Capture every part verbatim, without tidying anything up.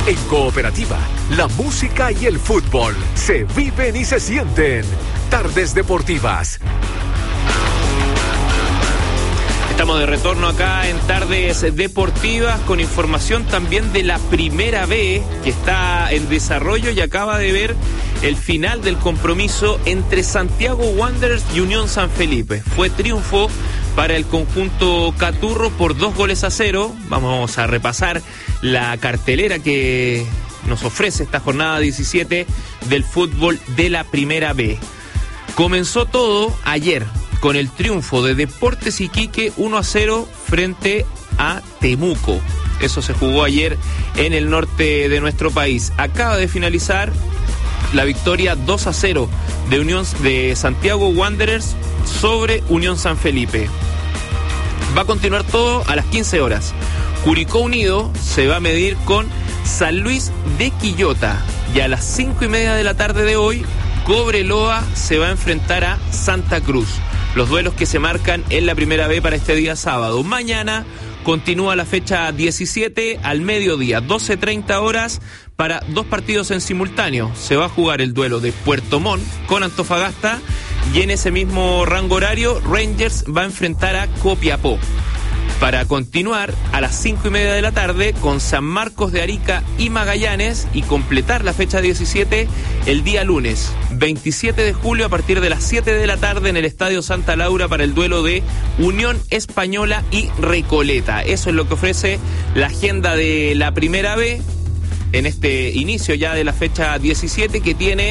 En Cooperativa, la música y el fútbol se viven y se sienten. Tardes Deportivas. Estamos de retorno acá en Tardes Deportivas con información también de la Primera B, que está en desarrollo y acaba de ver el final del compromiso entre Santiago Wanderers y Unión San Felipe. Fue triunfo para el conjunto caturro por dos goles a cero. Vamos a repasar la cartelera que nos ofrece esta jornada diecisiete del fútbol de la Primera B. Comenzó todo ayer con el triunfo de Deportes Iquique uno a cero frente a Temuco. Eso se jugó ayer en el norte de nuestro país. Acaba de finalizar la victoria dos a cero de Unión de Santiago Wanderers sobre Unión San Felipe. Va a continuar todo a las quince horas. Curicó Unido se va a medir con San Luis de Quillota. Y a las cinco y media de la tarde de hoy, Cobreloa se va a enfrentar a Santa Cruz. Los duelos que se marcan en la Primera B para este día sábado. Mañana continúa la fecha diecisiete al mediodía, doce treinta horas, para dos partidos en simultáneo. Se va a jugar el duelo de Puerto Montt con Antofagasta y en ese mismo rango horario Rangers va a enfrentar a Copiapó. Para continuar a las cinco y media de la tarde con San Marcos de Arica y Magallanes y completar la fecha diecisiete el día lunes veintisiete de julio a partir de las siete de la tarde en el Estadio Santa Laura para el duelo de Unión Española y Recoleta. Eso es lo que ofrece la agenda de la Primera B en este inicio ya de la fecha diecisiete, que tiene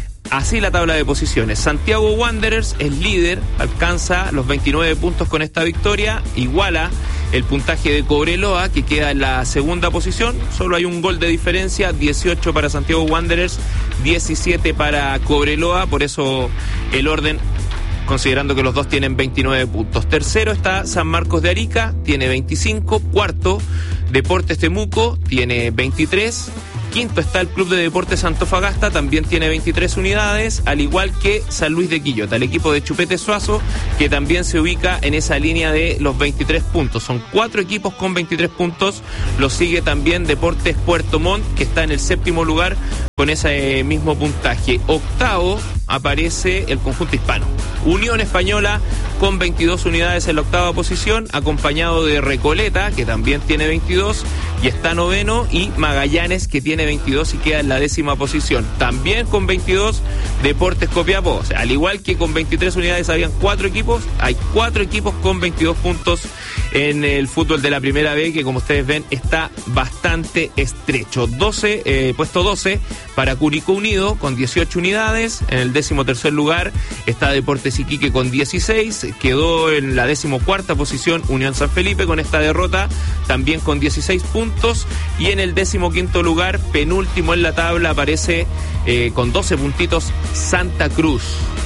así la tabla de posiciones. Santiago Wanderers es líder, alcanza los veintinueve puntos con esta victoria, iguala el puntaje de Cobreloa, que queda en la segunda posición. Solo hay un gol de diferencia, dieciocho para Santiago Wanderers, diecisiete para Cobreloa, por eso el orden, considerando que los dos tienen veintinueve puntos. Tercero está San Marcos de Arica, tiene veinticinco. Cuarto, Deportes Temuco, tiene veintitrés. Quinto está el Club de Deportes Antofagasta, también tiene veintitrés unidades, al igual que San Luis de Quillota, el equipo de Chupete Suazo, que también se ubica en esa línea de los veintitrés puntos. Son cuatro equipos con veintitrés puntos. Lo sigue también Deportes Puerto Montt, que está en el séptimo lugar con ese mismo puntaje. Octavo aparece el conjunto hispano. Unión Española con veintidós unidades en la octava posición, acompañado de Recoleta, que también tiene veintidós y está noveno, y Magallanes, que tiene veintidós y queda en la décima posición. También con veintidós, Deportes Copiapó. O sea, al igual que con veintitrés unidades habían cuatro equipos, hay cuatro equipos con veintidós puntos en el fútbol de la Primera B, que como ustedes ven está bastante estrecho. doce, eh, puesto doce para Curicó Unido con dieciocho unidades. En el décimo tercer lugar está Deportes Iquique con dieciséis. Quedó en la decimocuarta posición Unión San Felipe con esta derrota, también con dieciséis puntos. Y en el décimo quinto lugar, penúltimo en la tabla, aparece eh, con doce puntitos Santa Cruz.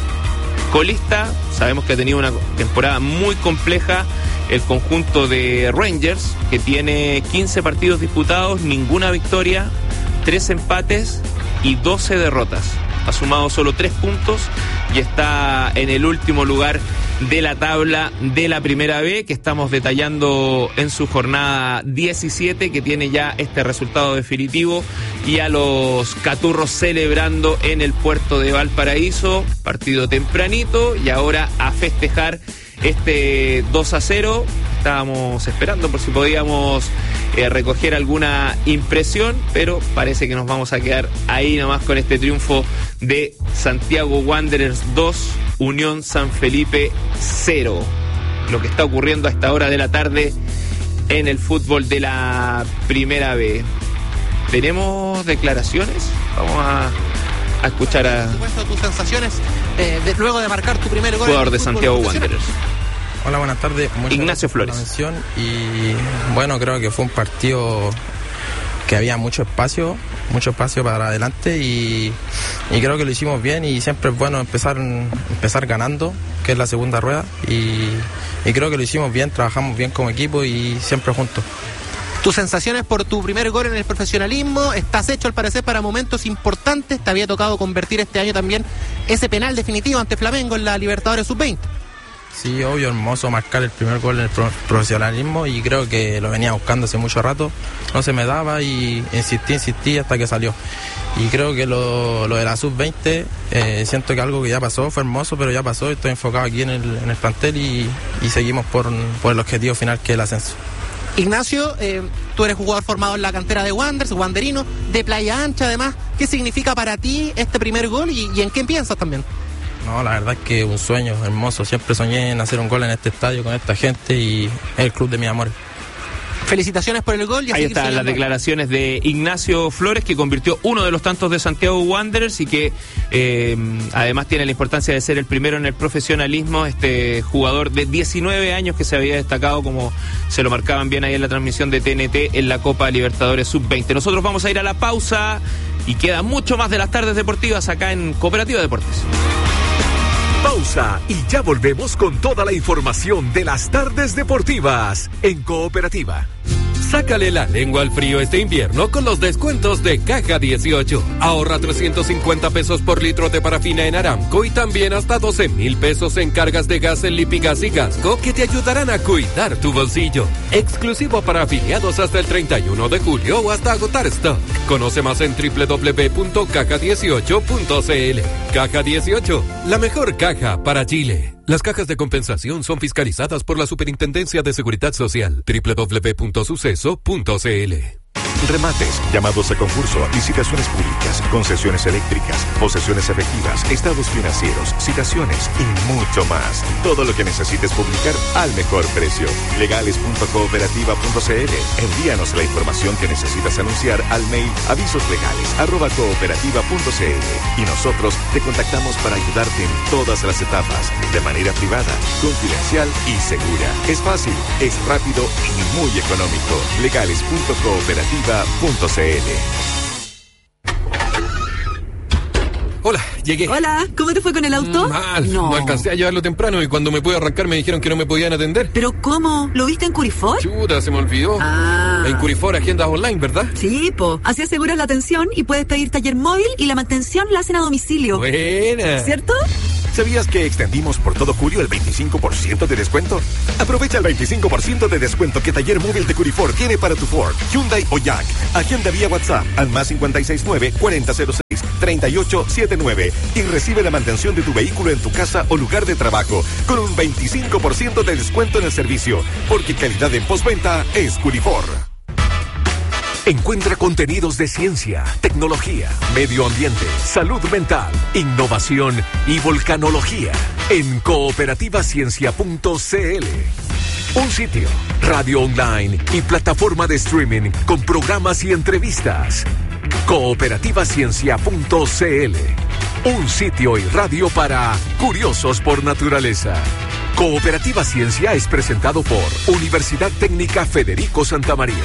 Colista, sabemos que ha tenido una temporada muy compleja el conjunto de Rangers, que tiene quince partidos disputados, ninguna victoria, tres empates y doce derrotas. Ha sumado solo tres puntos y está en el último lugar de la tabla de la Primera B, que estamos detallando en su jornada diecisiete, que tiene ya este resultado definitivo, y a los caturros celebrando en el puerto de Valparaíso, partido tempranito, y ahora a festejar este dos a cero. Estábamos esperando por si podíamos eh, recoger alguna impresión, pero parece que nos vamos a quedar ahí nomás con este triunfo de Santiago Wanderers dos, Unión San Felipe cero. Lo que está ocurriendo a esta hora de la tarde en el fútbol de la Primera B. ¿Tenemos declaraciones? Vamos a, a escuchar a... Por supuesto, tus sensaciones eh, de, luego de marcar tu primer gol. Jugador de Santiago Wanderers. Hola, buenas tardes. Muchas Ignacio Flores. Mención, y bueno, creo que fue un partido que había mucho espacio, mucho espacio para adelante, y, y creo que lo hicimos bien, y siempre es bueno empezar, empezar ganando, que es la segunda rueda, y, y creo que lo hicimos bien, trabajamos bien como equipo y siempre juntos. Tus sensaciones por tu primer gol en el profesionalismo, estás hecho al parecer para momentos importantes, te había tocado convertir este año también ese penal definitivo ante Flamengo en la Libertadores sub veinte. Sí, obvio, hermoso marcar el primer gol en el pro- profesionalismo y creo que lo venía buscando hace mucho rato, no se me daba y insistí, insistí hasta que salió. Y creo que lo, lo de la sub veinte, eh, siento que algo que ya pasó, fue hermoso, pero ya pasó, estoy enfocado aquí en el, en el plantel y, y seguimos por, por el objetivo final que es el ascenso. Ignacio, eh, tú eres jugador formado en la cantera de Wanderers, wanderino, de Playa Ancha además. ¿Qué significa para ti este primer gol y, y en qué piensas también? No, la verdad es que un sueño hermoso. Siempre soñé en hacer un gol en este estadio con esta gente y es el club de mis amores. Felicitaciones por el gol. Y a Ahí seguir están las soñando. declaraciones de Ignacio Flores, que convirtió uno de los tantos de Santiago Wanderers y que eh, además tiene la importancia de ser el primero en el profesionalismo, este jugador de diecinueve años que se había destacado, como se lo marcaban bien ahí en la transmisión de T N T, en la Copa Libertadores sub veinte. Nosotros vamos a ir a la pausa y queda mucho más de las tardes deportivas acá en Cooperativa Deportes. Pausa y ya volvemos con toda la información de las tardes deportivas en Cooperativa. Sácale la lengua al frío este invierno con los descuentos de Caja dieciocho. Ahorra trescientos cincuenta pesos por litro de parafina en Aramco y también hasta doce mil pesos en cargas de gas en Lipigas y Gasco que te ayudarán a cuidar tu bolsillo. Exclusivo para afiliados hasta el treinta y uno de julio o hasta agotar stock. Conoce más en doble u doble u doble u punto caja dieciocho punto c l. Caja dieciocho, la mejor caja para Chile. Las cajas de compensación son fiscalizadas por la Superintendencia de Seguridad Social. doble u doble u doble u punto suceso punto c l. Remates, llamados a concurso, licitaciones públicas, concesiones eléctricas, posesiones efectivas, estados financieros, citaciones y mucho más. Todo lo que necesites publicar al mejor precio. legales punto cooperativa punto c l. Envíanos la información que necesitas anunciar al mail avisoslegales arroba cooperativa punto c l y nosotros te contactamos para ayudarte en todas las etapas, de manera privada, confidencial y segura. Es fácil, es rápido y muy económico. legales punto cooperativa punto c l. Hola, llegué. Hola, ¿cómo te fue con el auto? Mal, No. no alcancé a llevarlo temprano y cuando me pude arrancar me dijeron que no me podían atender. ¿Pero cómo? ¿Lo viste en Curifor? Chuta, se me olvidó. Ah. En Curifor agendas online, ¿verdad? Sí, po. Así aseguras la atención y puedes pedir taller móvil y la mantención la hacen a domicilio. Buena. ¿Cierto? ¿Sabías que extendimos por todo julio el veinticinco por ciento de descuento? Aprovecha el veinticinco por ciento de descuento que Taller Móvil de Curifor tiene para tu Ford, Hyundai o Jack. Agenda vía WhatsApp al más cinco seis nueve, cuarenta cero seis, treinta y ocho setenta y nueve y recibe la mantención de tu vehículo en tu casa o lugar de trabajo con un veinticinco por ciento de descuento en el servicio, porque calidad en postventa es Curifor. Encuentra contenidos de ciencia, tecnología, medio ambiente, salud mental, innovación y volcanología en cooperativa ciencia punto c l. Un sitio, radio online y plataforma de streaming con programas y entrevistas. cooperativa ciencia punto c l. Un sitio y radio para curiosos por naturaleza. Cooperativa Ciencia es presentado por Universidad Técnica Federico Santa María.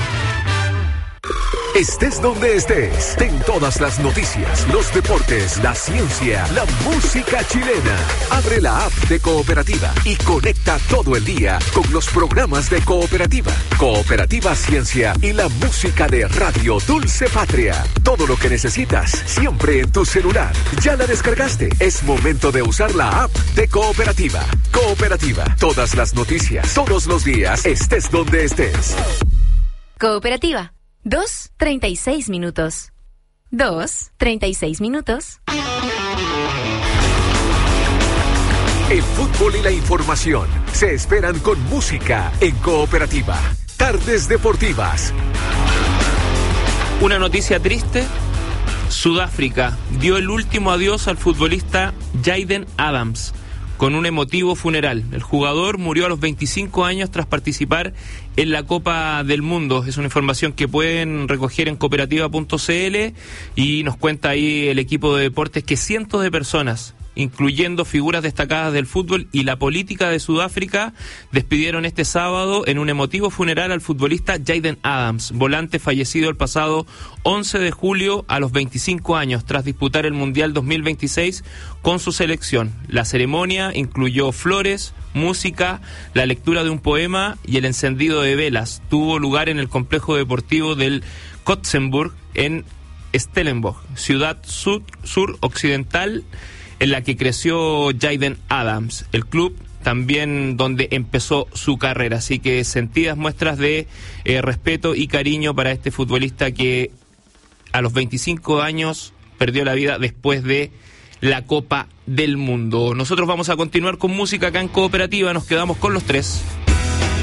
Estés donde estés, ten todas las noticias, los deportes, la ciencia, la música chilena. Abre la app de Cooperativa y conecta todo el día con los programas de Cooperativa. Cooperativa Ciencia y la música de Radio Dulce Patria. Todo lo que necesitas, siempre en tu celular. ¿Ya la descargaste? Es momento de usar la app de Cooperativa. Cooperativa, todas las noticias, todos los días, estés donde estés. Cooperativa. Dos, treinta y seis minutos. Dos, treinta y seis minutos. El fútbol y la información se esperan con música en Cooperativa. Tardes Deportivas. Una noticia triste. Sudáfrica dio el último adiós al futbolista Jayden Adams con un emotivo funeral. El jugador murió a los veinticinco años tras participar en la Copa del Mundo. Es una información que pueden recoger en cooperativa punto c l y nos cuenta ahí el equipo de deportes que cientos de personas, incluyendo figuras destacadas del fútbol y la política de Sudáfrica, despidieron este sábado en un emotivo funeral al futbolista Jayden Adams, volante fallecido el pasado once de julio a los veinticinco años, tras disputar el Mundial dos mil veintiséis con su selección. La ceremonia incluyó flores, música, la lectura de un poema y el encendido de velas. Tuvo lugar en el complejo deportivo del Kotzenburg en Stellenbosch, ciudad sur, sur occidental en la que creció Jayden Adams. El club también donde empezó su carrera. Así que sentidas muestras de eh, respeto y cariño para este futbolista que a los veinticinco años perdió la vida después de la Copa del Mundo. Nosotros vamos a continuar con música acá en Cooperativa, nos quedamos con los tres.